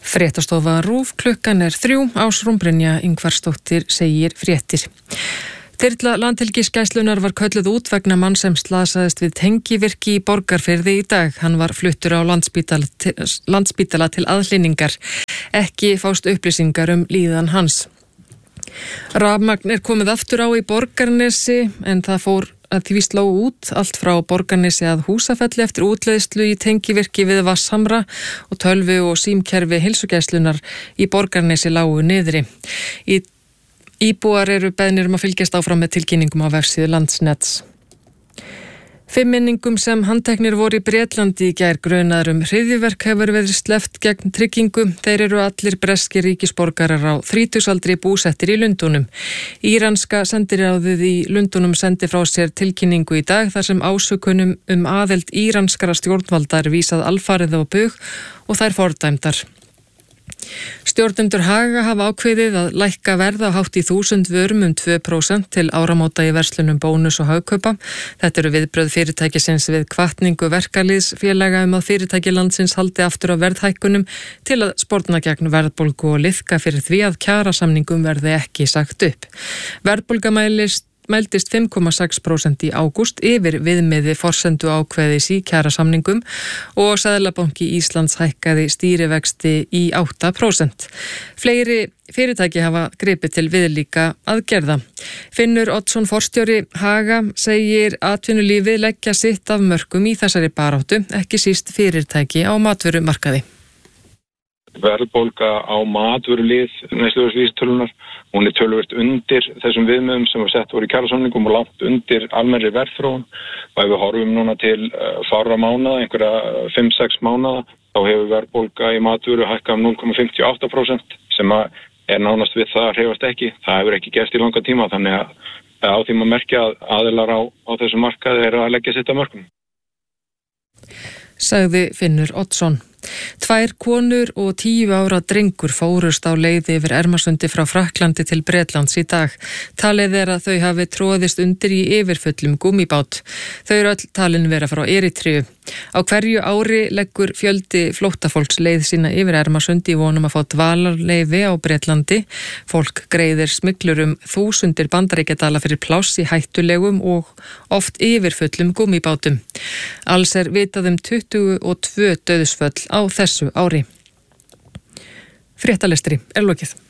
Fréttastofa RÚV, klukkan 3, Ásrún Brynja Ingvarsdóttir segir fréttir. Þyrla Landhelgisgæslunnar var kölluð út vegna mann sem slasaðist við tengivirki í Borgarfirði í dag. Hann var fluttur á Landspítala til aðhlynningar. Ekki fást upplýsingar líðan hans. Rafmagn komið aftur á í Borgarnesi en það fór að því sló út allt frá Borgarnesi að Húsafelli eftir útleiðslu í tengivirki við Vatnshamra og tölvu og símkerfi heilsugæslunnar í Borgarnesi lágu niðri. Íbúar beðnir að fylgjast áfram með tilkynningum á vefsíðu Landsnets. 5 minningum sem handteknir voru í Bretlandi í gær grunaðir hryðjuverk hefur verið sleppt gegn tryggingu. Þeir eru allir breskir ríkisborgarar á 30-aldri búsettir í Lundúnum. Íranska sendiráðið í Lundúnum sendi frá sér tilkynningu í dag þar sem ásökunum aðild íranskara stjórnvalda vísað alfarið á bug og þær fordæmdar. Stjórnendur Haga hafa ákveðið að lækka verð á hátt í 1000 vörum 2% til áramóta í verslunum Bónus og Hagkaupa. Þetta eru viðbrögð fyrirtækisins við hvatningu verkalýðsfélaga að fyrirtæki landsins haldi aftur á verðhækkunum til að sporna gegn verðbólgu og liðka fyrir því að kjarasamningum verði ekki sagt upp. Verðbólga mældist 5,6% í ágúst yfir viðmiði forsendu ákveðis í kjarasamningum og Seðlabanki Íslands hækkaði stýrivexti í 8%. Fleiri fyrirtæki hafa gripið til viðlíka aðgerða. Finnur Oddsson, forstjóri Haga, segir atvinnulífið leggja sitt af mörkum í þessari baráttu, ekki síst fyrirtæki á matvörumarkaði. Verðbólga á matvörulið neysluverðsvísitölunar, hún töluvert undir þessum viðmiðum sem var sett voru í kjarasamningum og langt undir almennri verðþróun. Og ef við horfum núna til fárra mánaða, einhverja 5-6 mánaða, þá hefur verðbólga í matvöru hækkað 0,58% sem nánast við það hreyfast ekki. Það hefur ekki gerst í langa tíma, þannig að á því maður merkja að aðilar á þessum markaði að leggja sitt af mörkum. Sagði Finnur Oddsson. 2 konur og 10 ára drengur fórust á leið yfir Ermarsundi frá Frakklandi til Bretlands í dag. Talið að þau hafi troðist undir í yfirfullum gúmmíbát. Þau eru öll talin vera frá Eritríu. Á hverju ári leggur fjöldi flóttafólks leið sína yfir Ermarsundi í vonum að fá dvalarleyfi á Bretlandi. Fólk greiðir smiglur 1000 bandaríkjadala fyrir pláss í hættulegum og oft yfirfullum gúmmíbátum. Alls vitað 22 dauðsföll á þessu ári. Fréttalestri lokið.